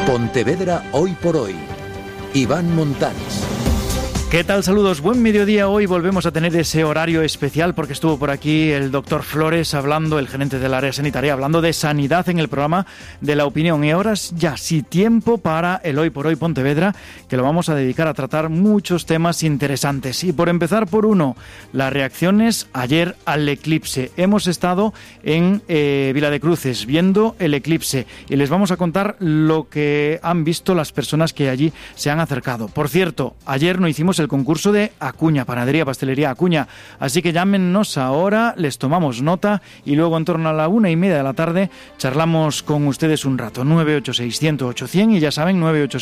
Pontevedra Hoy por Hoy. Iván Montanes. ¿Qué tal? Saludos, buen mediodía. Hoy volvemos a tener ese horario especial porque estuvo por aquí el doctor Flores hablando, el gerente del área sanitaria, hablando de sanidad en el programa de La Opinión. Y ahora ya sí tiempo para el Hoy por Hoy Pontevedra, que lo vamos a dedicar a tratar muchos temas interesantes. Y por empezar por uno, las reacciones ayer al eclipse. Hemos estado en Vila de Cruces viendo el eclipse y les vamos a contar lo que han visto las personas que allí se han acercado. Por cierto, ayer no hicimos el concurso de Acuña, Panadería, Pastelería Acuña. Así que llámenos ahora, les tomamos nota y luego en torno a la 1:30 de la tarde charlamos con ustedes un rato. 986-108-100 y ya saben,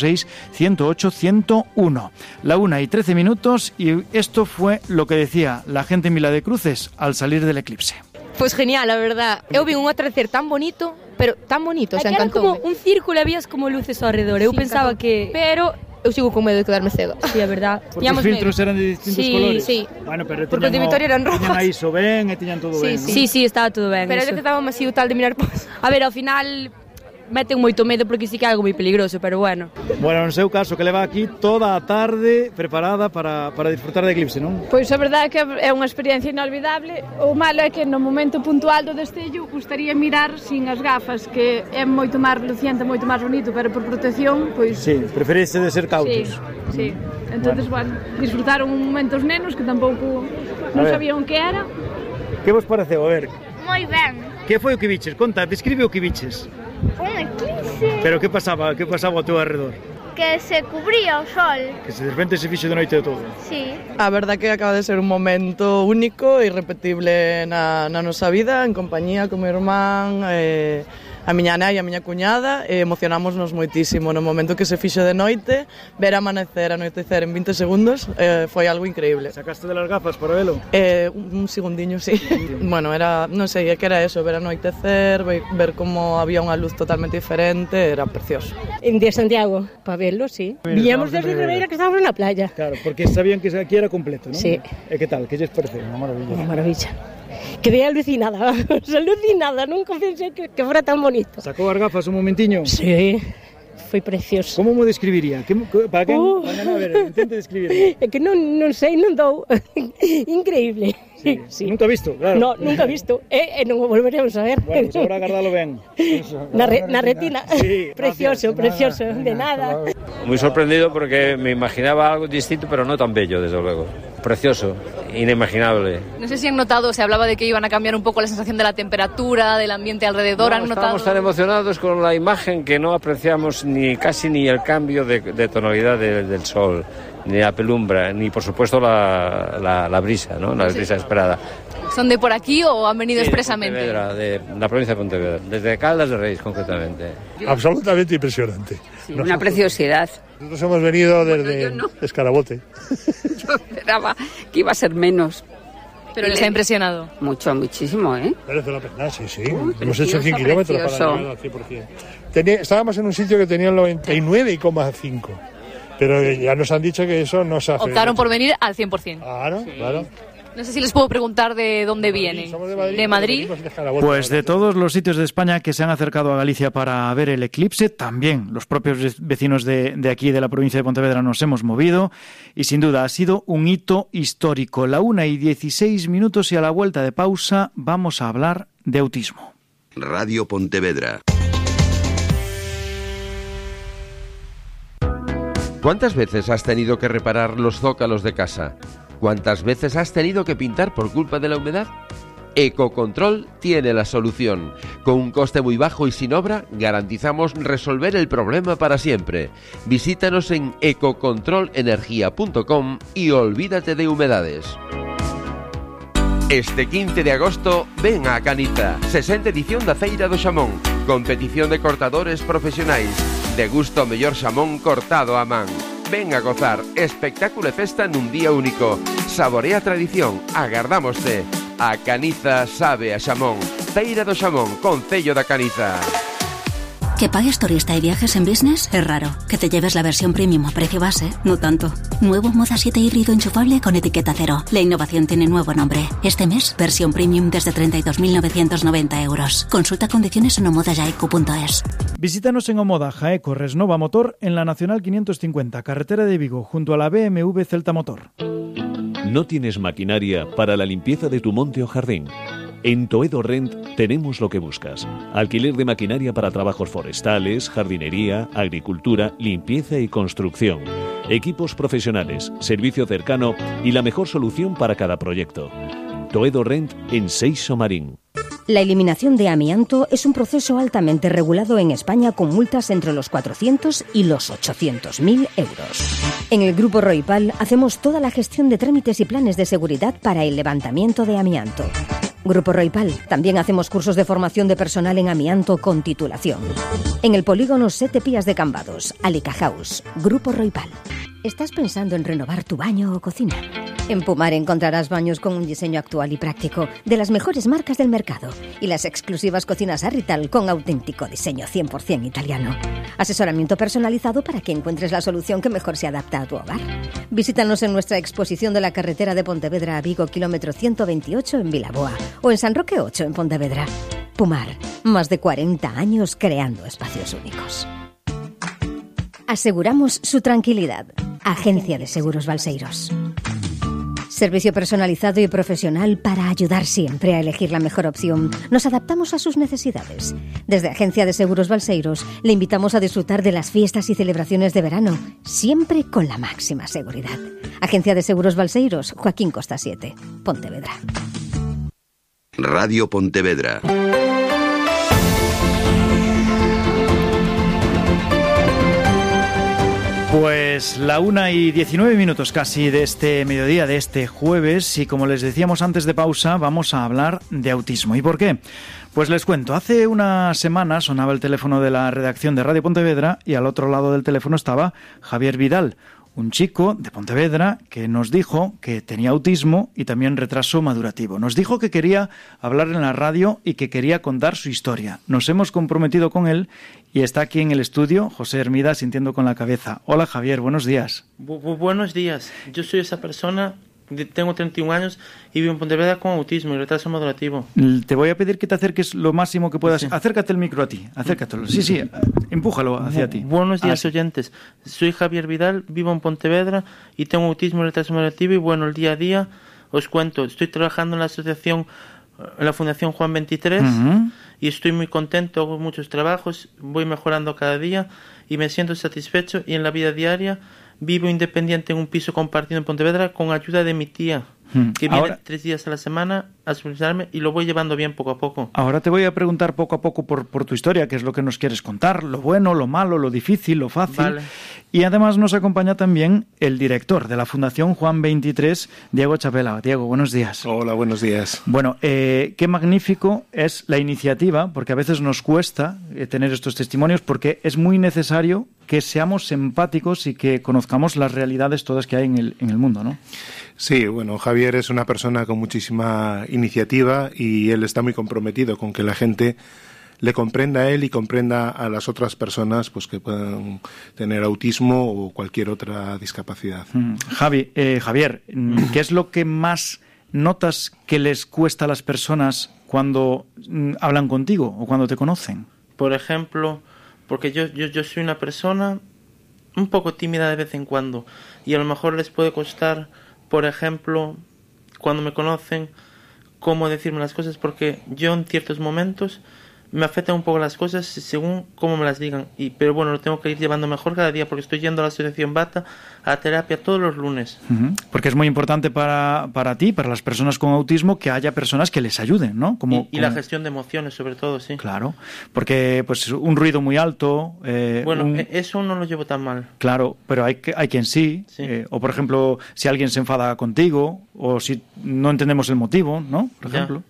986-108-101. La 1:13 y esto fue lo que decía la gente en Vila de Cruces al salir del eclipse. Pues genial, la verdad. Eu vi un atardecer tan bonito, pero tan bonito, o sea, encantó. Era como un círculo, habías como luces ao redor. Eu pensaba que... Pero eu sigo con medo de quedarme cega. Sí, é verdad. Porque os filtros eran de distintos colores. Sí, bueno, pero porque de Vitoria eran rojos. Tiñan a ISO ben e tiñan todo ben, ¿no? Sí, estaba todo ben. Pero eu estábamos así o tal de mirar pues. A ver, ao final meten moito medo porque sí que é algo moi peligroso, pero bueno. Bueno, no seu caso, que leva aquí toda a tarde preparada para disfrutar de eclipse, non? Pois a verdade é que é unha experiencia inolvidable. O malo é que no momento puntual do destello gustaría mirar sin as gafas, que é moito máis reluciente, moito máis bonito, pero por protección, pois... Sí, preferiste de ser cautos. Sí. Entonces, bueno, disfrutaron un momento os nenos que tampouco non sabían que era. Que vos pareceu? A ver. Moi ben. Que foi o que viches? Conta, describe o que viches. Un eclipse. Pero que pasaba ao teu arredor? Que se cubría o sol. Que se de repente se fixo de noite de todo. Sí. A verdad que acaba de ser un momento único e irrepetible na nosa vida, en compañía con meu irmán, a miña nai e a miña cuñada, e emocionámonos moitísimo no momento que se fixo de noite, ver amanecer, anoitecer en 20 segundos, foi algo increíble. Sacaste de las gafas para velo? Un segundiño, sí. Bueno, era, non sei, que era eso, ver anoitecer, ver como había unha luz totalmente diferente, era precioso. De Santiago, para verlo, sí. Viñamos desde Ribeira que estábamos na playa. Claro, porque sabían que aquí era completo, ¿no? Sí. E que tal? Que lles pareceu? Unha maravilla. Unha maravilla. Quedei alucinada, nunca pensei que fora tan bonito. Sacou as gafas un momentiño? Sí, foi precioso. Como me describiría? Para quen? A ver, intente describirlo. É que non sei, non dou. Increíble. Sí. Nunca visto, claro. No, nunca visto. E non o volveremos a ver. Bueno, pues agora agardalo ben. Na retina. Sí, precioso, de nada. Muy sorprendido porque me imaginaba algo distinto, pero no tan bello, desde luego. Precioso, inimaginable. No sé si han notado, se hablaba de que iban a cambiar un poco la sensación de la temperatura, del ambiente alrededor. ¿Han notado? Estamos tan emocionados con la imagen que no apreciamos casi ni el cambio de tonalidad del sol, ni la penumbra, ni por supuesto la brisa, ¿no? La brisa esperada. ¿Son de por aquí o han venido expresamente? De la provincia de Pontevedra, desde Caldas de Reis concretamente. Absolutamente impresionante. Sí, una preciosidad. Nosotros hemos venido desde Escarabote. Yo esperaba que iba a ser menos. Pero les ha impresionado. Muchísimo, ¿eh? Merece la pena, sí. Hemos hecho 100 kilómetros para llegar al 100%. Estábamos en un sitio que tenía el 99,5. Pero ya nos han dicho que eso no se hace. Optaron por venir al 100%. Claro. No sé si les puedo preguntar de dónde vienen. ¿De Madrid? Pues de todos los sitios de España que se han acercado a Galicia para ver el eclipse, también los propios vecinos de aquí, de la provincia de Pontevedra, nos hemos movido y sin duda ha sido un hito histórico. La 1:16 y a la vuelta de pausa vamos a hablar de autismo. Radio Pontevedra. ¿Cuántas veces has tenido que reparar los zócalos de casa? ¿Cuántas veces has tenido que pintar por culpa de la humedad? Ecocontrol tiene la solución. Con un coste muy bajo y sin obra, garantizamos resolver el problema para siempre. Visítanos en ecocontrolenergia.com y olvídate de humedades. Este 15 de agosto, ven a Caniza, 60ª edición da Feira do Xamón. Competición de cortadores profesionais. Degusta o mellor xamón cortado a man. Ven a gozar, espectáculo e festa nun día único. Saborea a tradición, agardámoste. A Caniza sabe a xamón. Feira do Xamón, Concello da Caniza. Que pagues turista y viajes en business es raro. Que te lleves la versión premium a precio base, no tanto. Nuevo Moda 7 híbrido enchufable con etiqueta cero. La innovación tiene nuevo nombre. Este mes, versión premium desde 32.990 euros. Consulta condiciones en omodajaico.es. Visítanos en Omoda Jaeco Resnova Motor en la Nacional 550, carretera de Vigo, junto a la BMW Celta Motor. ¿No tienes maquinaria para la limpieza de tu monte o jardín? En Toedo Rent tenemos lo que buscas. Alquiler de maquinaria para trabajos forestales, jardinería, agricultura, limpieza y construcción. Equipos profesionales, servicio cercano y la mejor solución para cada proyecto. Toedo Rent en Seixo Marín. La eliminación de amianto es un proceso altamente regulado en España con multas entre los 400 y los 800.000 euros. En el Grupo Roipal hacemos toda la gestión de trámites y planes de seguridad para el levantamiento de amianto. Grupo Roipal, también hacemos cursos de formación de personal en amianto con titulación. En el polígono Sete Pías de Cambados, Alica House, Grupo Roipal. ¿Estás pensando en renovar tu baño o cocina? En Pumar encontrarás baños con un diseño actual y práctico de las mejores marcas del mercado y las exclusivas cocinas Arrital con auténtico diseño 100% italiano. Asesoramiento personalizado para que encuentres la solución que mejor se adapta a tu hogar. Visítanos en nuestra exposición de la carretera de Pontevedra a Vigo, kilómetro 128 en Vilaboa, o en San Roque 8 en Pontevedra. Pumar, más de 40 años creando espacios únicos. Aseguramos su tranquilidad. Agencia de Seguros Balseiros. Servicio personalizado y profesional para ayudar siempre a elegir la mejor opción. Nos adaptamos a sus necesidades. Desde Agencia de Seguros Balseiros le invitamos a disfrutar de las fiestas y celebraciones de verano, siempre con la máxima seguridad. Agencia de Seguros Balseiros, Joaquín Costa 7, Pontevedra. Radio Pontevedra. Pues la 1:19 casi de este mediodía, de este jueves, y como les decíamos antes de pausa, vamos a hablar de autismo. ¿Y por qué? Pues les cuento, hace una semana sonaba el teléfono de la redacción de Radio Pontevedra y al otro lado del teléfono estaba Javier Vidal, un chico de Pontevedra que nos dijo que tenía autismo y también retraso madurativo. Nos dijo que quería hablar en la radio y que quería contar su historia. Nos hemos comprometido con él y está aquí en el estudio José Hermida sintiendo con la cabeza. Hola Javier, buenos días. Buenos días. Yo soy esa persona, tengo 31 años y vivo en Pontevedra con autismo y retraso madurativo. Te voy a pedir que te acerques lo máximo que puedas. Sí. Acércate el micro a ti, acércatelo. Sí, empújalo hacia ti. Buenos días, oyentes. Soy Javier Vidal, vivo en Pontevedra y tengo autismo y retraso madurativo. Y bueno, el día a día os cuento, estoy trabajando en la asociación, en la Fundación Juan 23, y estoy muy contento, hago muchos trabajos, voy mejorando cada día y me siento satisfecho, y en la vida diaria vivo independiente en un piso compartido en Pontevedra con ayuda de mi tía, que viene 3 días a la semana a supervisarme, y lo voy llevando bien poco a poco. Ahora te voy a preguntar poco a poco por tu historia, qué es lo que nos quieres contar, lo bueno, lo malo, lo difícil, lo fácil. Vale. Y además nos acompaña también el director de la Fundación Juan 23, Diego Chapela. Diego, buenos días. Hola, buenos días. Bueno, qué magnífico es la iniciativa, porque a veces nos cuesta tener estos testimonios, porque es muy necesario que seamos empáticos y que conozcamos las realidades todas que hay en el mundo, ¿no? Sí, bueno, Javier es una persona con muchísima iniciativa y él está muy comprometido con que la gente le comprenda a él y comprenda a las otras personas pues que puedan tener autismo o cualquier otra discapacidad. Javier, ¿qué es lo que más notas que les cuesta a las personas cuando hablan contigo o cuando te conocen? Por ejemplo, porque yo soy una persona un poco tímida de vez en cuando y a lo mejor les puede costar, por ejemplo, cuando me conocen, cómo decirme las cosas, porque yo en ciertos momentos me afectan un poco las cosas según cómo me las digan, pero bueno, lo tengo que ir llevando mejor cada día porque estoy yendo a la asociación Bata a terapia todos los lunes. Porque es muy importante para ti, para las personas con autismo, que haya personas que les ayuden, ¿no? Y la gestión de emociones, sobre todo, sí. Claro, porque pues un ruido muy alto... eso no lo llevo tan mal. Claro, pero hay quien sí. O por ejemplo, si alguien se enfada contigo o si no entendemos el motivo, ¿no? Por ejemplo.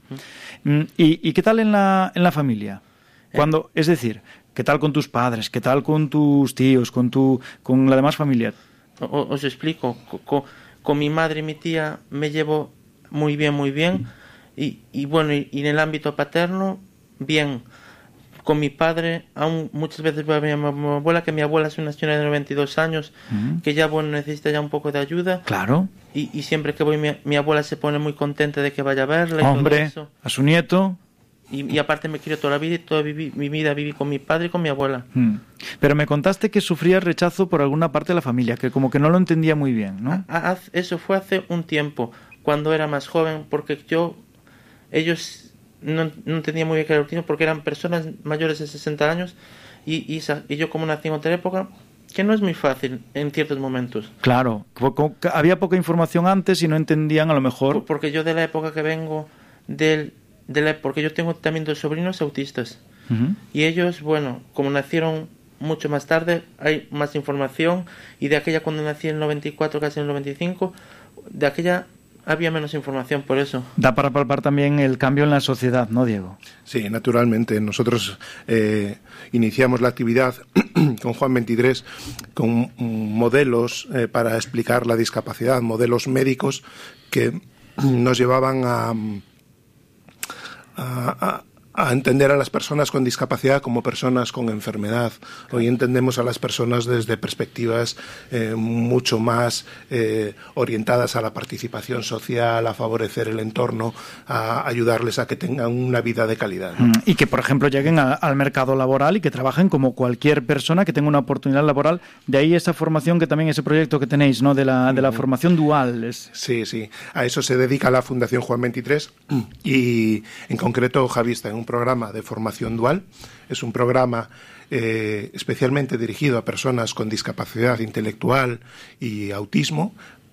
¿Y qué tal en la familia? Es decir, ¿qué tal con tus padres? ¿Qué tal con tus tíos? ¿Con la demás familia? Os explico. Con mi madre y mi tía me llevo muy bien. Y bueno, y en el ámbito paterno, bien. con mi padre, aún muchas veces voy a ver a mi abuela, que mi abuela es una señora de 92 años, que ya necesita ya un poco de ayuda. Claro. Y siempre que voy, mi abuela se pone muy contenta de que vaya a verla. Hombre, y todo eso. A su nieto. Y aparte me quiero toda la vida y toda mi vida viví con mi padre y con mi abuela. Pero me contaste que sufrías rechazo por alguna parte de la familia, que como que no lo entendía muy bien, ¿no? Eso fue hace un tiempo, cuando era más joven, porque ellos no entendían muy bien qué era el autismo, porque eran personas mayores de 60 años y yo, como nací en otra época, que no es muy fácil en ciertos momentos. Claro, había poca información antes y no entendían a lo mejor. Porque yo de la época que vengo, porque yo tengo también 2 sobrinos autistas. Y ellos, bueno, como nacieron mucho más tarde, hay más información, y de aquella, cuando nací en el 94, casi en el 95, de aquella había menos información, por eso. Da para palpar también el cambio en la sociedad, ¿no, Diego? Sí, naturalmente. Nosotros iniciamos la actividad con Juan 23 con modelos para explicar la discapacidad, modelos médicos que nos llevaban a entender a las personas con discapacidad como personas con enfermedad. Hoy entendemos a las personas desde perspectivas mucho más orientadas a la participación social, a favorecer el entorno, a ayudarles a que tengan una vida de calidad, ¿no? Y que, por ejemplo, lleguen al mercado laboral y que trabajen como cualquier persona que tenga una oportunidad laboral. De ahí esa formación, que también ese proyecto que tenéis, ¿no? De la formación dual. Sí. A eso se dedica la Fundación Juan 23 y, en concreto, Javi está en un programa de formación dual. Es un programa especialmente dirigido a personas con discapacidad intelectual y autismo,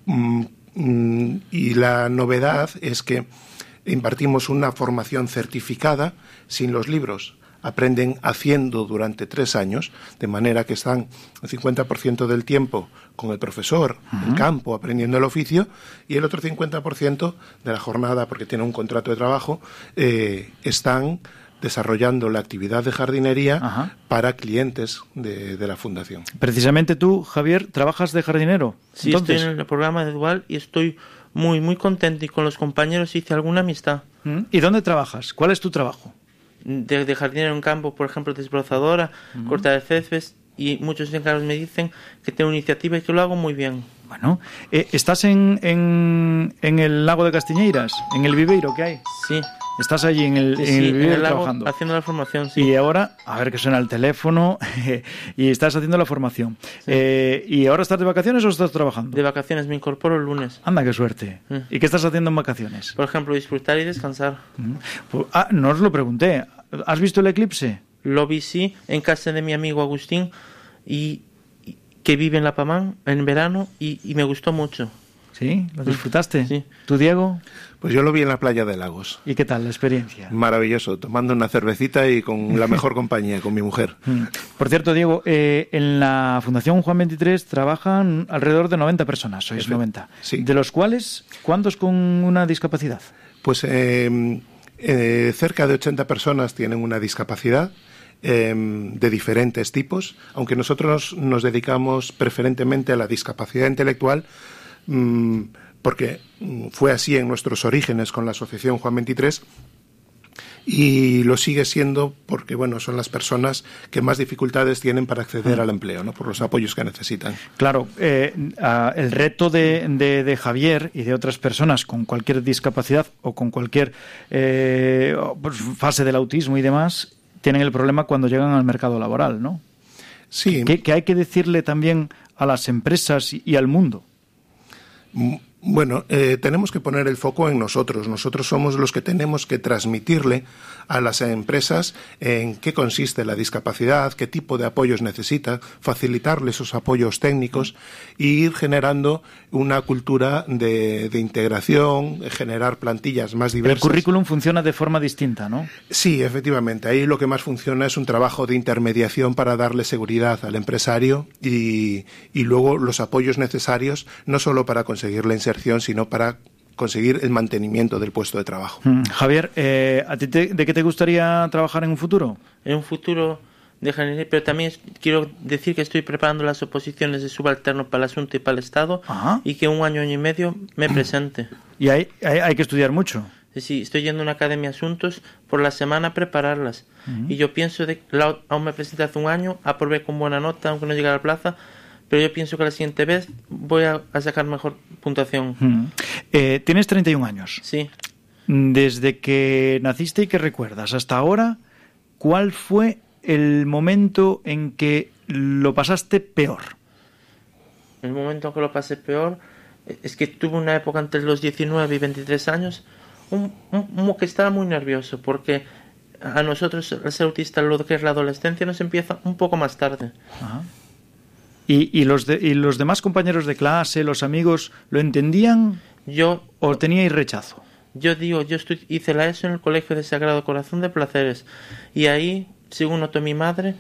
y la novedad es que impartimos una formación certificada sin los libros. Aprenden haciendo durante 3 años, de manera que están el 50% del tiempo con el profesor, en campo, aprendiendo el oficio, y el otro 50% de la jornada, porque tienen un contrato de trabajo, están desarrollando la actividad de jardinería para clientes de la Fundación. Precisamente tú, Javier, ¿trabajas de jardinero? Sí, estoy en el programa de Dual y estoy muy, muy contento, y con los compañeros hice alguna amistad. ¿Y dónde trabajas? ¿Cuál es tu trabajo? De jardinero en campo, por ejemplo, desbrozadora, cortar el césped, y muchos encargos me dicen que tengo iniciativa y que lo hago muy bien. Bueno, ¿estás en el lago de Castiñeiras, en el viveiro que hay? Sí. Estás allí en el viveiro trabajando. Haciendo la formación, sí. Y ahora, a ver que suena el teléfono, y estás haciendo la formación. Sí. ¿Y ahora estás de vacaciones o estás trabajando? De vacaciones, me incorporo el lunes. Anda, qué suerte. ¿Y qué estás haciendo en vacaciones? Por ejemplo, disfrutar y descansar. No os lo pregunté. ¿Has visto el eclipse? Lo vi, sí, en casa de mi amigo Agustín, y que vive en La Pamán en verano, y me gustó mucho. ¿Sí? ¿Lo disfrutaste? Sí. ¿Tú, Diego? Pues yo lo vi en la playa de Lagos. ¿Y qué tal la experiencia? Maravilloso, tomando una cervecita y con la mejor compañía, con mi mujer. Por cierto, Diego, en la Fundación Juan 23 trabajan alrededor de 90 personas, sois 90. Sí. ¿De los cuales, cuántos con una discapacidad? Pues cerca de 80 personas tienen una discapacidad de diferentes tipos, aunque nosotros nos dedicamos preferentemente a la discapacidad intelectual, porque fue así en nuestros orígenes con la Asociación Juan 23, y lo sigue siendo porque, bueno, son las personas que más dificultades tienen para acceder al empleo, ¿no? Por los apoyos que necesitan. Claro, el reto de Javier y de otras personas con cualquier discapacidad o con cualquier fase del autismo y demás, tienen el problema cuando llegan al mercado laboral, ¿no? Sí. Que hay que decirle también a las empresas y al mundo. Bueno, tenemos que poner el foco en nosotros. Nosotros somos los que tenemos que transmitirle a las empresas en qué consiste la discapacidad, qué tipo de apoyos necesita, facilitarle esos apoyos técnicos e ir generando una cultura de integración, generar plantillas más diversas. El currículum funciona de forma distinta, ¿no? Sí, efectivamente. Ahí lo que más funciona es un trabajo de intermediación para darle seguridad al empresario y luego los apoyos necesarios, no solo para conseguir la inserción, sino para conseguir el mantenimiento del puesto de trabajo. Javier, ¿a ti de qué te gustaría trabajar en un futuro? En un futuro de jardinería, pero también quiero decir que estoy preparando las oposiciones de subalterno para el Asunto y para el Estado. Ajá. Y que un año y medio me presente. ¿Y hay que estudiar mucho? Sí, estoy yendo a una academia de asuntos por la semana a prepararlas. Uh-huh. Y yo pienso, aún me presenté hace un año, aprobé con buena nota, aunque no llegue a la plaza, pero yo pienso que la siguiente vez voy a sacar mejor puntuación. Uh-huh. Tienes 31 años. Sí. Desde que naciste y que recuerdas hasta ahora, ¿cuál fue el momento en que lo pasaste peor? El momento en que lo pasé peor es que tuve una época entre los 19 y 23 años que estaba muy nervioso, porque a nosotros, al ser autistas, lo que es la adolescencia nos empieza un poco más tarde. Ajá. ¿Y los demás compañeros de clase, los amigos, lo entendían o teníais rechazo? Yo hice la ESO en el Colegio de Sagrado Corazón de Placeres, y ahí, según notó mi madre,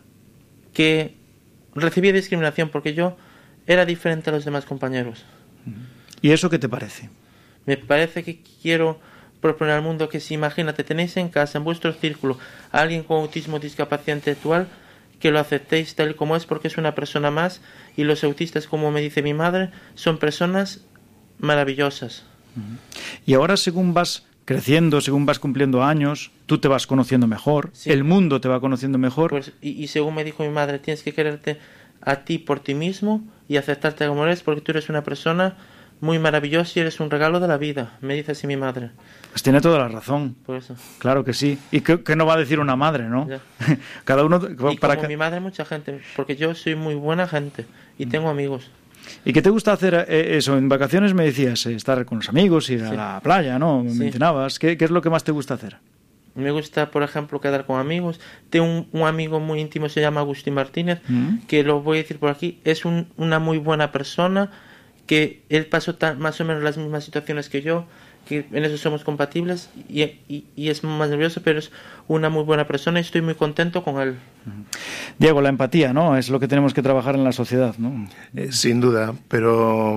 que recibía discriminación porque yo era diferente a los demás compañeros. ¿Y eso qué te parece? Me parece que quiero proponer al mundo que si, imagínate, tenéis en casa, en vuestro círculo, a alguien con autismo o discapacidad intelectual, que lo aceptéis tal y como es, porque es una persona más, y los autistas, como me dice mi madre, son personas maravillosas. Y ahora, según vas creciendo, según vas cumpliendo años, tú te vas conociendo mejor, sí. El mundo te va conociendo mejor. Pues, y según me dijo mi madre, tienes que quererte a ti por ti mismo y aceptarte como eres, porque tú eres una persona muy maravillosa y eres un regalo de la vida, me dice así mi madre. Pues tiene toda la razón. Por eso. Claro que sí. ¿Y qué no va a decir una madre, no? Cada uno... Y como mi madre, mucha gente, porque yo soy muy buena gente y tengo amigos. ¿Y qué te gusta hacer eso? En vacaciones me decías, estar con los amigos, ir a la playa, ¿no? Me mencionabas. ¿Qué es lo que más te gusta hacer? Me gusta, por ejemplo, quedar con amigos. Tengo un amigo muy íntimo, se llama Agustín Martínez, que lo voy a decir por aquí, es una muy buena persona, que él pasó más o menos las mismas situaciones que yo, que en eso somos compatibles, y es más nervioso, pero es una muy buena persona y estoy muy contento con él. Diego, la empatía, ¿no? Es lo que tenemos que trabajar en la sociedad, ¿no? Sin duda, pero...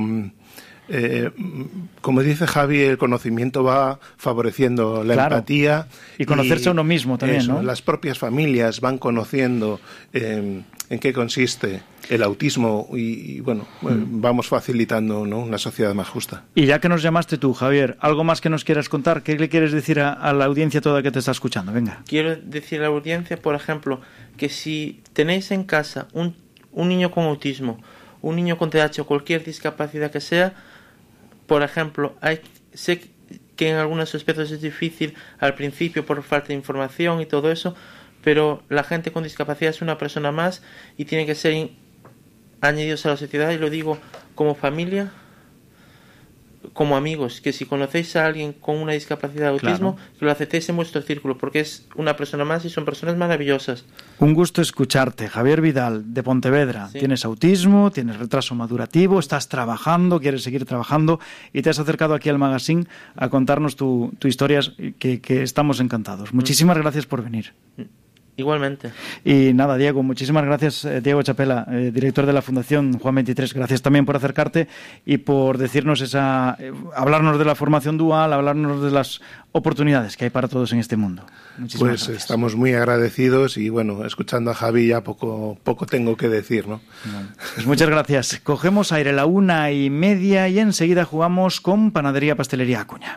como dice Javi, el conocimiento va favoreciendo la empatía. Y conocerse a uno mismo también, ¿no? Las propias familias van conociendo en qué consiste el autismo y bueno, vamos facilitando, ¿no?, una sociedad más justa. Y ya que nos llamaste tú, Javier, ¿algo más que nos quieras contar? ¿Qué le quieres decir a la audiencia toda que te está escuchando? Venga. Quiero decir a la audiencia, por ejemplo, que si tenéis en casa un niño con autismo, un niño con TDAH o cualquier discapacidad que sea, por ejemplo, sé que en algunos aspectos es difícil al principio por falta de información y todo eso, pero la gente con discapacidad es una persona más y tiene que ser añadidos a la sociedad, y lo digo como familia, como amigos, que si conocéis a alguien con una discapacidad de autismo, que lo aceptéis en vuestro círculo, porque es una persona más y son personas maravillosas. Un gusto escucharte, Javier Vidal, de Pontevedra. Sí. Tienes autismo, tienes retraso madurativo, estás trabajando, quieres seguir trabajando y te has acercado aquí al magazine a contarnos tu historia, que estamos encantados. Muchísimas gracias por venir. Igualmente. Y nada, Diego, muchísimas gracias, Diego Chapela, director de la Fundación Juan 23. Gracias también por acercarte y por decirnos hablarnos de la formación dual, hablarnos de las oportunidades que hay para todos en este mundo. Muchísimas gracias. Estamos muy agradecidos y bueno, escuchando a Javi ya poco tengo que decir, ¿no? Pues muchas gracias. Cogemos aire, 1:30 y enseguida jugamos con Panadería Pastelería Acuña.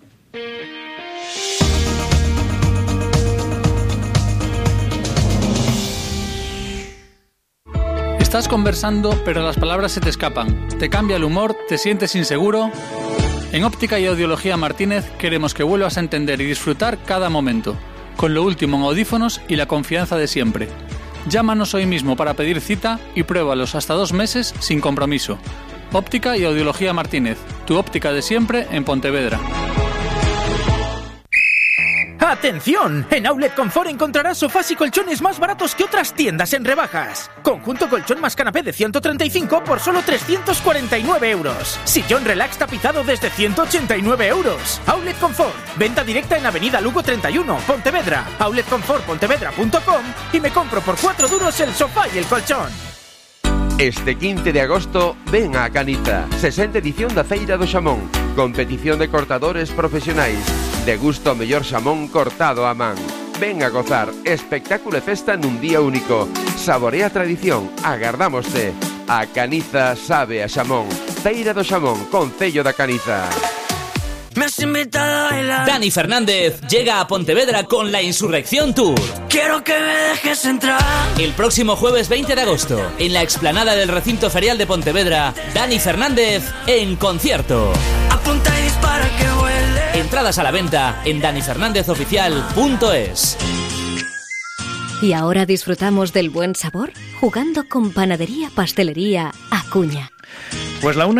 Estás conversando, pero las palabras se te escapan. Te cambia el humor, te sientes inseguro. En Óptica y Audiología Martínez queremos que vuelvas a entender y disfrutar cada momento, con lo último en audífonos y la confianza de siempre. Llámanos hoy mismo para pedir cita y pruébalos hasta 2 meses sin compromiso. Óptica y Audiología Martínez, tu óptica de siempre en Pontevedra. ¡Atención! En Outlet Confort encontrarás sofás y colchones más baratos que otras tiendas en rebajas. Conjunto colchón más canapé de 135 por solo 349 euros. Sillón relax tapizado desde 189 euros. Outlet Confort. Venta directa en Avenida Lugo 31, Pontevedra. outletconfortpontevedra.com y me compro por 4 duros el sofá y el colchón. Este 15 de agosto, ven a Caniza, 60 edición da Feira do Xamón. Competición de cortadores profesionais. Degusta o mellor xamón cortado a man. Ven a gozar, espectáculo e festa nun día único. Saborea a tradición, agardámoste. A Caniza sabe a xamón. Feira do Xamón, Concello da Caniza. Me has invitado a bailar. Dani Fernández llega a Pontevedra con la Insurrección Tour. Quiero que me dejes entrar. El próximo jueves 20 de agosto, en la explanada del recinto ferial de Pontevedra, Dani Fernández en concierto. Apunta y dispara que vuele. Entradas a la venta en danifernandezoficial.es. ¿Y ahora disfrutamos del buen sabor? Jugando con Panadería Pastelería Acuña. Pues la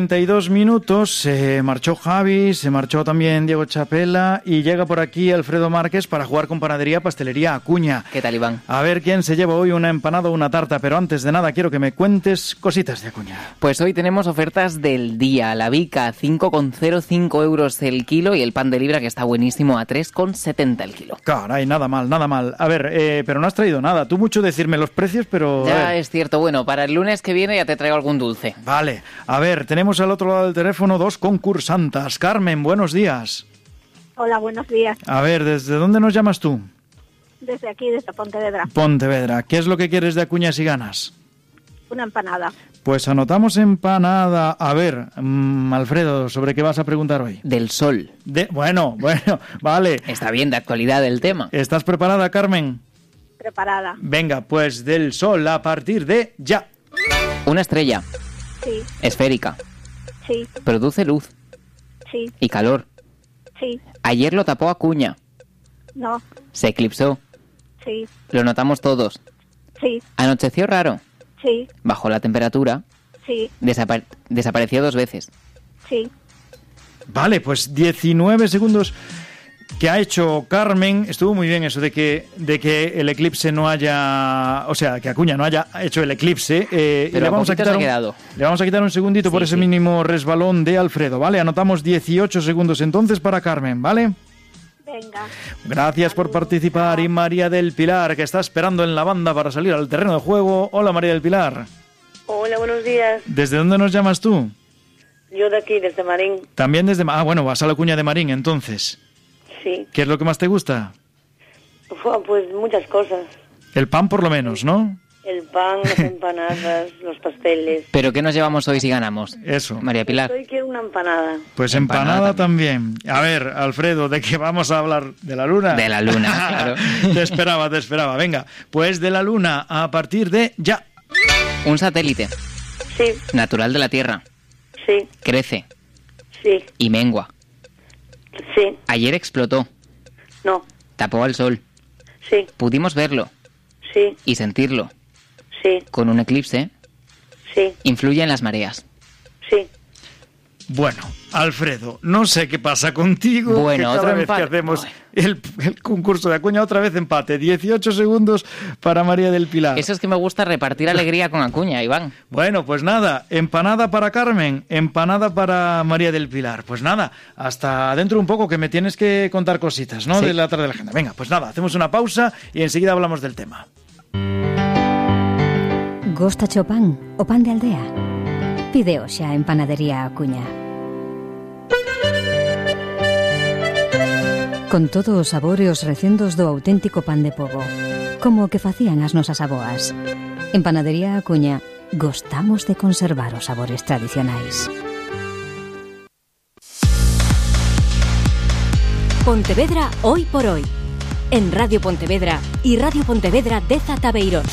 1:32, se marchó Javi, se marchó también Diego Chapela y llega por aquí Alfredo Márquez para jugar con Panadería Pastelería Acuña. ¿Qué tal, Iván? A ver quién se lleva hoy una empanada o una tarta, pero antes de nada quiero que me cuentes cositas de Acuña. Pues hoy tenemos ofertas del día. La bica, 5,05 euros el kilo y el pan de libra, que está buenísimo, a 3,70 el kilo. Caray, nada mal, nada mal. A ver, pero no has traído nada. Tú mucho decirme los precios, pero... Ya es cierto. Bueno, para el lunes que viene ya te traigo algún dulce. Vale. A ver, tenemos al otro lado del teléfono dos concursantas. Carmen, buenos días. Hola, buenos días. A ver, ¿desde dónde nos llamas tú? Desde aquí, desde Pontevedra. Pontevedra. ¿Qué es lo que quieres de Acuña si ganas? Una empanada. Pues anotamos empanada. A ver, Alfredo, ¿sobre qué vas a preguntar hoy? Del sol. Bueno, vale. Está bien, de actualidad el tema. ¿Estás preparada, Carmen? Preparada. Venga, pues del sol a partir de ya. Una estrella. Sí. Esférica. Sí. Produce luz. Sí. Y calor. Sí. Ayer lo tapó Acuña. No. Se eclipsó. Sí. Lo notamos todos. Sí. Anocheció raro. Sí. Bajó la temperatura. Sí. Desapareció 2 veces. Sí. Vale, pues 19 segundos que ha hecho Carmen. Estuvo muy bien eso de que el eclipse no haya... O sea, que Acuña no haya hecho el eclipse. Pero y le vamos a quitar un segundito por ese mínimo resbalón de Alfredo, ¿vale? Anotamos 18 segundos entonces para Carmen, ¿vale? Venga. Gracias por participar. Y María del Pilar, que está esperando en la banda para salir al terreno de juego. Hola, María del Pilar. Hola, buenos días. ¿Desde dónde nos llamas tú? Yo de aquí, desde Marín. También desde... Ah, bueno, vas a la Acuña de Marín, entonces. Sí. ¿Qué es lo que más te gusta? Pues muchas cosas. El pan, por lo menos, ¿no? El pan, las empanadas, los pasteles. ¿Pero qué nos llevamos hoy si ganamos? Eso. María Pilar. Hoy quiero una empanada. Pues empanada también. A ver, Alfredo, ¿de qué vamos a hablar? ¿De la luna? De la luna, claro. Te esperaba. Venga, pues de la luna a partir de ya. Un satélite. Sí. Natural de la Tierra. Sí. Crece. Sí. Y mengua. Sí. Ayer explotó. No. Tapó al sol. Sí. Pudimos verlo. Sí. Y sentirlo. Sí. Con un eclipse. Sí. Influye en las mareas. Sí. Bueno, Alfredo, no sé qué pasa contigo. Bueno, que cada otro vez empate. que hacemos el concurso de Acuña, otra vez empate. 18 segundos para María del Pilar. Eso es que me gusta repartir alegría con Acuña, Iván. Bueno, pues nada, empanada para Carmen, empanada para María del Pilar. Pues nada, hasta dentro un poco que me tienes que contar cositas, ¿no? Sí. De la tarde de la agenda. Venga, pues nada, hacemos una pausa y enseguida hablamos del tema. Gostache o pan o pan de aldea? Pide xa en Panadería Acuña. Con todos os sabores recendos do auténtico pan de pobo, como o que facían as nosas aboas. En Panadería Acuña gostamos de conservar os sabores tradicionais. Pontevedra hoy por hoy. En Radio Pontevedra y Radio Pontevedra de Tabeirós.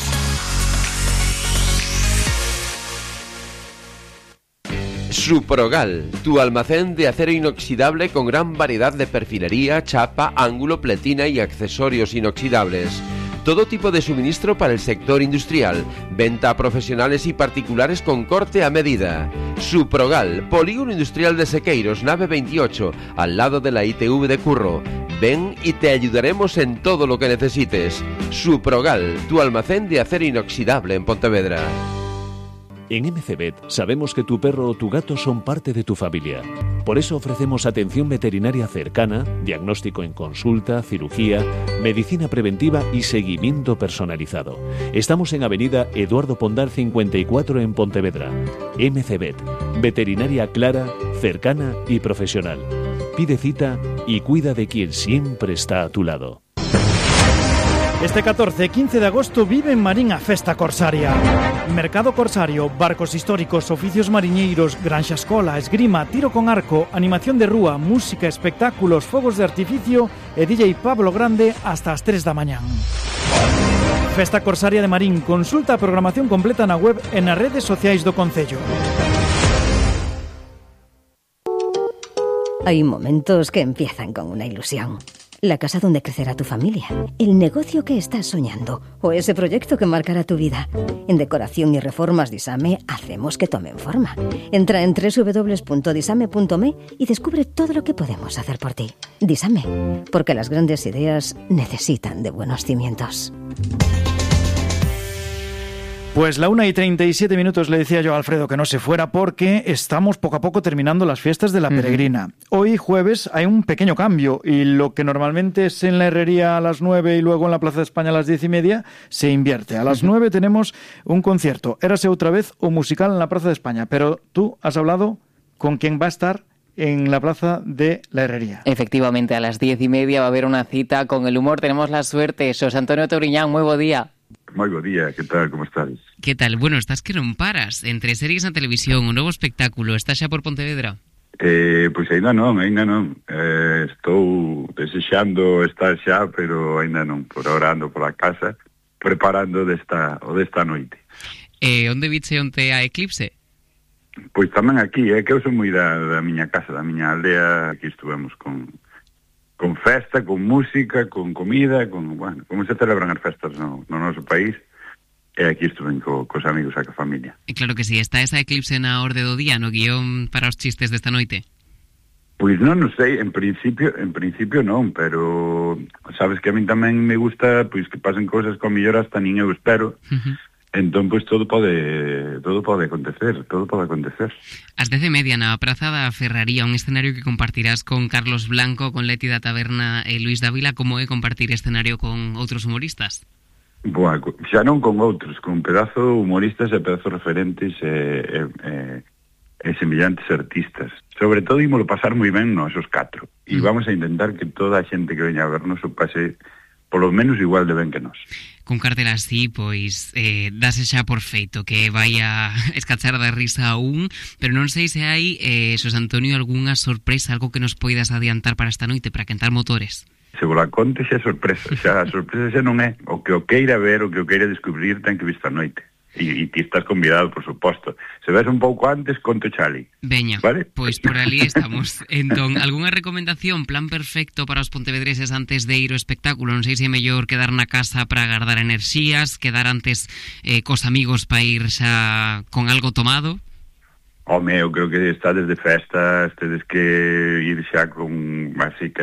Suprogal, tu almacén de acero inoxidable con gran variedad de perfilería, chapa, ángulo, pletina y accesorios inoxidables. Todo tipo de suministro para el sector industrial, venta a profesionales y particulares con corte a medida. Suprogal, Polígono Industrial de Sequeiros, nave 28, al lado de la ITV de Curro. Ven y te ayudaremos en todo lo que necesites. Suprogal, tu almacén de acero inoxidable en Pontevedra. En MCVet sabemos que tu perro o tu gato son parte de tu familia. Por eso ofrecemos atención veterinaria cercana, diagnóstico en consulta, cirugía, medicina preventiva y seguimiento personalizado. Estamos en Avenida Eduardo Pondal 54 en Pontevedra. MCVet, veterinaria clara, cercana y profesional. Pide cita y cuida de quien siempre está a tu lado. Este 14 e 15 de agosto vive en Marín a Festa Corsaria. Mercado corsario, barcos históricos, oficios mariñeiros, granxa escola, esgrima, tiro con arco, animación de rúa, música, espectáculos, fogos de artificio e DJ Pablo Grande hasta as 3 da mañán. Festa Corsaria de Marín. Consulta a programación completa na web e nas redes sociais do concello. Hay momentos que empiezan con una ilusión. La casa donde crecerá tu familia, el negocio que estás soñando o ese proyecto que marcará tu vida. En Decoración y Reformas Disame hacemos que tomen forma. Entra en www.disame.me y descubre todo lo que podemos hacer por ti. Disame, porque las grandes ideas necesitan de buenos cimientos. Pues la 1:37 le decía yo a Alfredo que no se fuera porque estamos poco a poco terminando las fiestas de la Peregrina. Hoy jueves hay un pequeño cambio y lo que normalmente es en la Herrería a las 9 y luego en la Plaza de España a las 10:30 se invierte. A las 9 tenemos un concierto, érase otra vez un musical en la Plaza de España, pero tú has hablado con quien va a estar en la Plaza de la Herrería. Efectivamente, a las 10:30 va a haber una cita con el humor. Tenemos la suerte. Xosé Antonio Touriñán, moi bo día. Moi bo día, que tal, como estás? Que tal? Bueno, estás que non paras. Entre series na televisión, un novo espectáculo, estás xa por Pontevedra? Pois ainda non. Estou desexando estar xa, pero ainda non. Por ahora ando pola casa, preparando desta noite. Onde viche onte a Eclipse? Pois tamén aquí, que eu son moi da miña casa, da miña aldea. Aquí estuvemos con festa, con música, con comida, como se celebran as festas no noso país, e aquí estuven cos amigos e ca familia. E claro que sí, está esa Eclipse na orde do día, no guión para os chistes desta noite? Pois non sei, en principio non, pero sabes que a min tamén me gusta pois que pasen cousas que ao mellor hasta nin eu espero. Entón, pois, todo pode acontecer. As 10:30 na Praza da Ferraría, un escenario que compartirás con Carlos Blanco, con Leti da Taberna e Luis Dávila. Como é compartir escenario con outros humoristas? Boa, xa non con outros, con pedazo humoristas e pedazo referentes e semellantes artistas. Sobre todo, ímolo pasar moi ben nosos 4. E vamos a intentar que toda a xente que veña a vernos o pase polo menos igual de ben que nós. Con cartel así, pois, dase xa por feito que vai a escachar da risa aún, pero non sei se hai, Xosé Antonio, algunha sorpresa, algo que nos poidas adiantar para esta noite, para quentar motores. Se vos la conte xa sorpresa, a sorpresa xa non é o que o queira ver, o que o queira descubrir, ten que vir esta noite. E ti estás convidado, por suposto. Se ves un pouco antes, conto chali. Veña, vale? Pois por ali estamos. Entón, algunha recomendación, plan perfecto para os pontevedreses antes de ir ao espectáculo? Non sei se é mellor quedar na casa para agardar enerxías, quedar antes cos amigos para ir xa con algo tomado. Home, eu creo que estades de festa, tedes que ir xa con, así,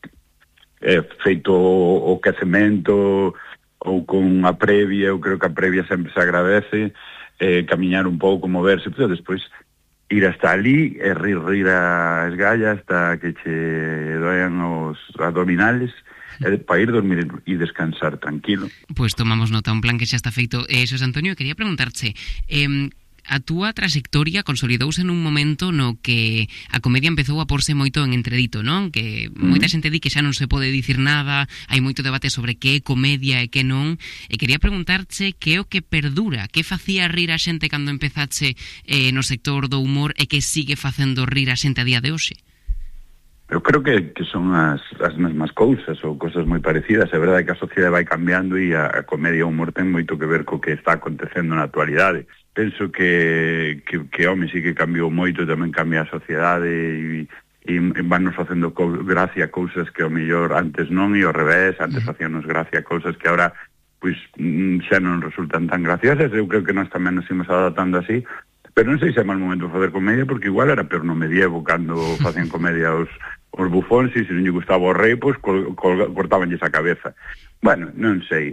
feito o quecemento ou con a previa. Eu creo que a previa sempre se agradece, camiñar un pouco, moverse, pero despois ir hasta ali e rir a esgalla hasta que che doan os abdominales, para ir dormir e descansar tranquilo. Pois tomamos nota, un plan que xa está feito. Xosé Antonio, quería preguntarche, a túa traxectoria consolidouse nun momento no que a comedia empezou a porse moito en entredito, non? Que moita xente di que xa non se pode dicir nada, hai moito debate sobre que é comedia e que non, e quería preguntarche que é o que perdura, que facía rir a xente cando empezache no sector do humor e que sigue facendo rir a xente a día de hoxe? Eu creo que son as mesmas cousas ou cousas moi parecidas. É verdade que a sociedade vai cambiando e a comedia e o humor ten moito que ver co que está acontecendo na actualidade. Penso que home, sí que cambiou moito, tamén cambia a sociedade e vannos facendo gracia cousas que ao mellor antes non, e ao revés, antes facíanos gracia cousas que ahora pois xa non resultan tan graciosas. Eu creo que nós tamén nos imos adaptando así, pero non sei se é mal momento facer comedia, porque igual era peor no medievo, cando facían comedia os bufóns, e se non lle gustaba o rei, pois cortabanlles a cabeza. Bueno, non sei,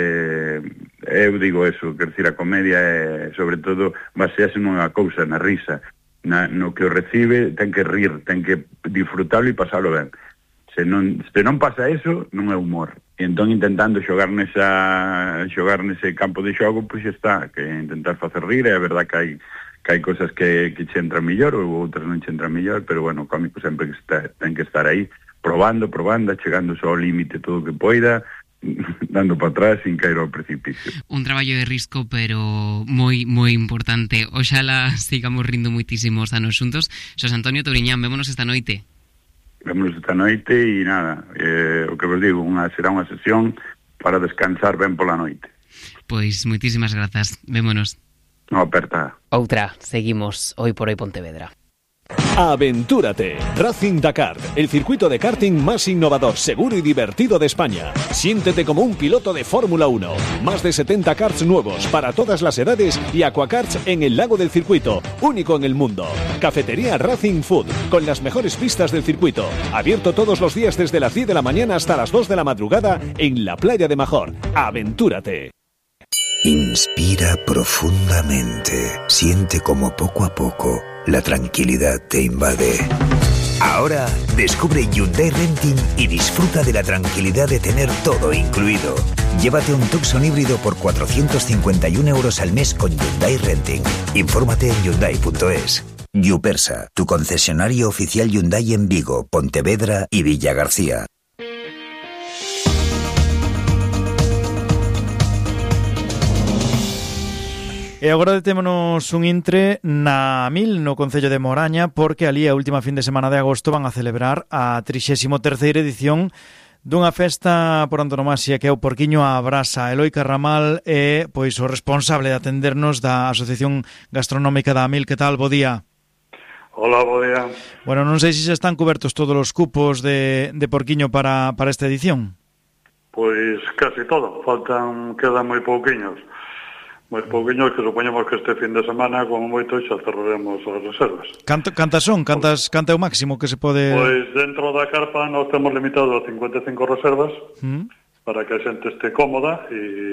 eu digo eso, que decir, a comedia é, sobre todo, basease nunha cousa, na risa, no que o recibe, ten que rir, ten que disfrutalo e pasalo ben. Se non pasa eso, non é humor. E entón, intentando xogar nese campo de xogo, pois está, que intentar facer rir. É a verdad que hai cousas que che entran mellor ou outras non che entran mellor, pero bueno, o cómico sempre ten que estar aí, probando, chegando só ao límite todo o que poida, dando para atrás sin caer ao precipicio. Un traballo de risco, pero moi importante. Oxala sigamos rindo moitísimos anos xuntos. Xosé Antonio Touriñán, vémonos esta noite. Vémonos esta noite e nada, o que vos digo, será unha sesión para descansar ben pola noite. Pois moitísimas grazas, vémonos. No, aperta. Outra, seguimos hoy por hoy Pontevedra. Aventúrate. Racing Dakar, el circuito de karting más innovador, seguro y divertido de España. Siéntete como un piloto de Fórmula 1. Más de 70 karts nuevos para todas las edades y aquakarts en el lago del circuito, único en el mundo. Cafetería Racing Food, con las mejores pistas del circuito. Abierto todos los días desde las 10 de la mañana hasta las 2 de la madrugada en la playa de Major. Aventúrate. Inspira profundamente. Siente como poco a poco la tranquilidad te invade. Ahora descubre Hyundai Renting y disfruta de la tranquilidad de tener todo incluido. Llévate un Tucson híbrido por 451 euros al mes con Hyundai Renting. Infórmate en Hyundai.es. Yupersa, tu concesionario oficial Hyundai en Vigo, Pontevedra y Villagarcía. E agora detémonos un intre na Mil, no concello de Moraña, porque ali a última fin de semana de agosto van a celebrar a 33ª edición dunha festa por antonomasia que é o Porquiño á Brasa. Eloi Carramal é pois o responsable de atendernos da Asociación Gastronómica da Mil. Que tal? Bo día. Hola, bo día. Bueno, non sei se xa están cubertos todos os cupos de porquiño para esta edición. Pois casi todo, quedan moi pouquiños. Moi pouquiños que supoñemos que este fin de semana, como moito, xa cerraremos as reservas. Cantas son? Canta é o máximo que se pode... Pois dentro da carpa nós temos limitado a 55 reservas para que a xente este cómoda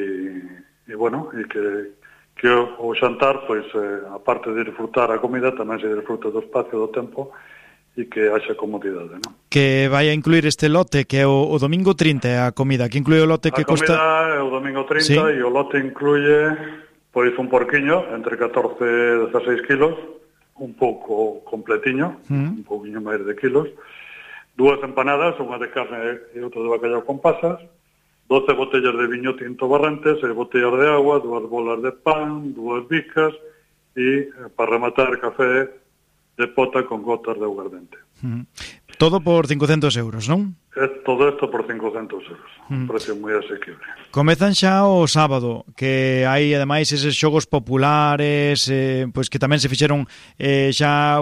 e bueno, e que o xantar, pois, aparte de disfrutar a comida, tamén se disfruta do espacio, do tempo e que haxa comodidade, non? Que vai a incluir este lote, que é o domingo 30, a comida, que inclui o lote que costa... A comida é o domingo 30, ¿sí? E o lote incluye, pois, un porquiño entre 14 e 16 kilos, un pouco completiño, un pouquinho máis de kilos, 2 empanadas, unha de carne e outra de bacallau con pasas, 12 botellas de viño tinto Barrantes, 6 botellas de agua, 2 bolas de pan, 2 bicas e, para rematar, café de pota con gotas de aguardente. Todo por 500 euros, non? Todo isto por 500 euros, un precio moi asequible. Comezan xa o sábado, que hai ademais eses xogos populares, pois que tamén se fixeron xa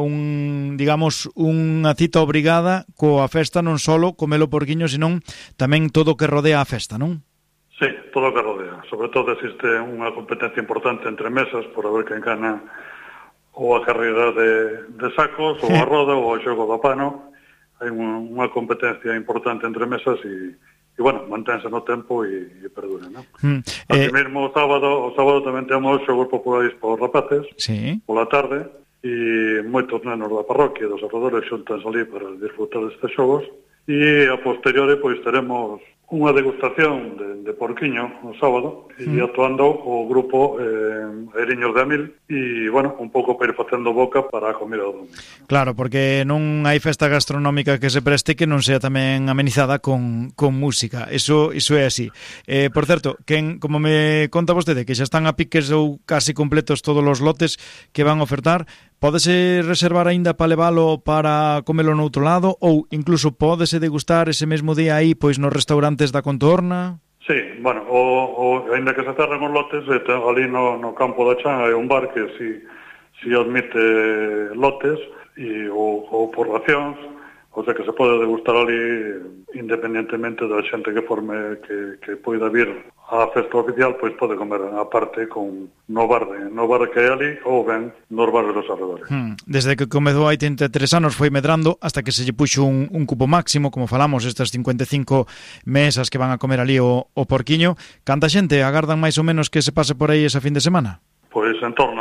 unha cita obrigada coa festa, non solo comelo porquiño, senón tamén todo o que rodea a festa, non? Sí, todo o que rodea. Sobre todo existe unha competencia importante entre mesas por a ver quen gana ou a carreira de sacos, ou a roda, ou o xogo do pano. Hai unha competencia importante entre mesas e bueno, manténse no tempo e perdura, non? Así mesmo o sábado tamén temos xogos populares para os rapaces, pola tarde, e moitos nenos da parroquia e dos arredores xuntanse ali para disfrutar destes xogos, e a posteriori pois teremos unha degustación de porquiño no sábado e actuando o grupo Airiños de Amil e, bueno, un pouco para ir facendo boca para a comida do domingo. Claro, porque non hai festa gastronómica que se preste que non sea tamén amenizada con música. Eso é así. Por certo, como me conta vostede que xa están a piques ou casi completos todos os lotes que van a ofertar, pódese reservar aínda para levalo para comelo no outro lado ou incluso pódese degustar ese mesmo día aí pois nos restaurantes da contorna? Sí, bueno, ainda que se cerren os lotes, ali no campo da Chan hai un bar que si admite lotes ou por racións, o sea que se pode degustar ali independentemente da xente que forme que poida vir á festa oficial, pois pode comer aparte no bar que hai ali ou ben nos bares dos arredores. Desde que comezou hai 33 anos foi medrando hasta que se lle puxo un cupo máximo, como falamos, estas 55 mesas que van a comer ali o porquiño. Canta xente agardan máis ou menos que se pase por aí esa fin de semana? Pois en torno a 1000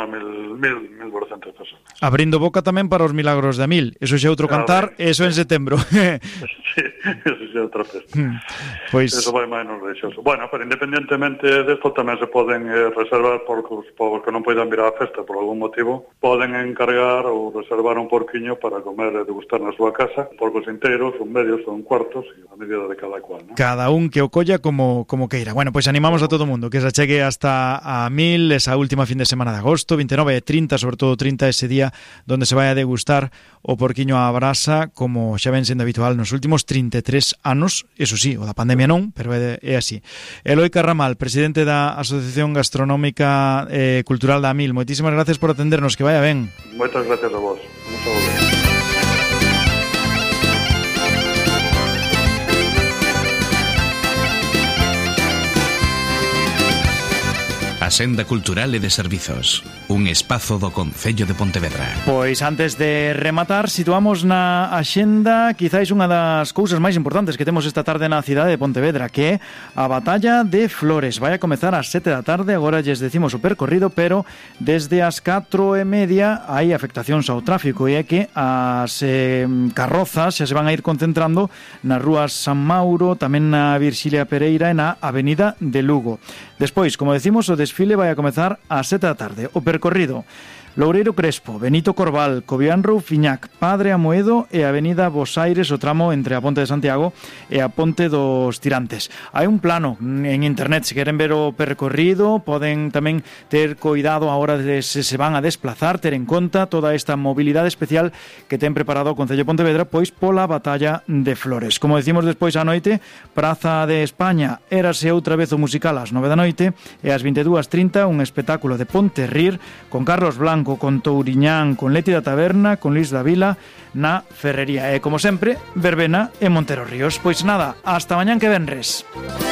1.400 personas. Abrindo boca tamén para os milagros de Amil. Eso xa outro cantar, eso en setembro. Sí, eso xa outra festa. Pois... Eso vai máis non reixoso. Bueno, pero independentemente desto tamén se poden reservar porque non poidan vir á festa por algún motivo, poden encargar ou reservar un porquiño para comer e degustar na súa casa, porcos inteiros, un medios ou un cuartos, e a medida de cada cual, ¿no? Cada un que o colla como queira. Bueno, pois animamos a todo o mundo que se achegue hasta a Amil esa última fin de semana de agosto, 29 e 30, sobre todo 30 ese día donde se vai a degustar o porquiño á brasa como xa ven sendo habitual nos últimos 33 anos, eso sí, o da pandemia non, pero é así. Eloi Carramal, presidente da Asociación Gastronómica Cultural da Amil, moitísimas gracias por atendernos, que vaya ben. Moitas gracias a vos. Un saúdo. Senda Cultural e de Servizos, un espazo do Concello de Pontevedra. Pois antes de rematar, situamos na axenda quizáis unha das cousas máis importantes que temos esta tarde na cidade de Pontevedra, que é a Batalla de Flores. Vai a comezar ás 7 da tarde, agora lles decimos o percorrido, pero desde as 4:30 hai afectacións ao tráfico, e é que as carrozas xa se van a ir concentrando nas rúas San Mauro, tamén na Virxilia Pereira e na Avenida de Lugo. Despois, como decimos, o desfile vai a comezar ás 7 da tarde. O percorrido: Loureiro Crespo, Benito Corval, Cobián Roufiñac, Padre Amoedo e Avenida Bos Aires, o tramo entre a Ponte de Santiago e a Ponte dos Tirantes. Hai un plano en internet, se queren ver o percorrido, poden tamén ter cuidado a hora de se van a desplazar, ter en conta toda esta mobilidade especial que ten preparado o Concello de Pontevedra, pois pola Batalla de Flores. Como decimos despois á noite, Praza de España, érase outra vez o musical ás 9 da noite, e ás 22:30 un espectáculo de Ponterrir con Carlos Blanco, con Touriñán, con Leti da Taberna, con Luis da Vila na Ferrería. E, como sempre, verbena e Montero Ríos. Pois nada, hasta mañán que venres.